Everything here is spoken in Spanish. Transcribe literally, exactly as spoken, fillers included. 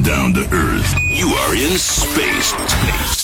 down to earth. You are in space. Space.